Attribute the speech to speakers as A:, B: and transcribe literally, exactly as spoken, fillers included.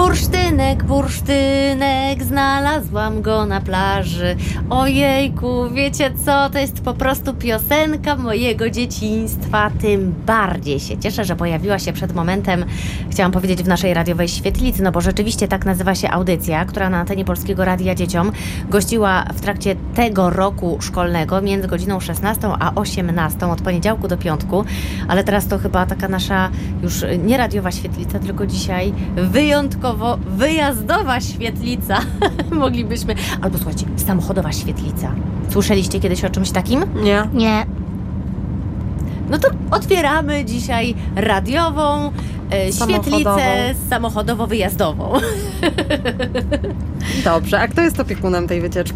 A: Bursztynek, bursztynek, znalazłam go na plaży. Ojejku, wiecie co? To jest po prostu piosenka mojego dzieciństwa. Tym bardziej się cieszę, że pojawiła się przed momentem, chciałam powiedzieć, w naszej radiowej świetlicy, no bo rzeczywiście tak nazywa się audycja, która na antenie Polskiego Radia Dzieciom gościła w trakcie tego roku szkolnego między godziną szesnastą a osiemnastą od poniedziałku do piątku, ale teraz to chyba taka nasza już nie radiowa świetlica, tylko dzisiaj wyjątkowo wyjazdowa świetlica. Moglibyśmy, albo słuchajcie, samochodowa świetlica. Słyszeliście kiedyś o czymś takim?
B: Nie.
C: Nie.
A: No to otwieramy dzisiaj radiową e, świetlicę
B: Samochodową.
A: samochodowo-wyjazdową.
B: Dobrze, a kto jest opiekunem tej wycieczki?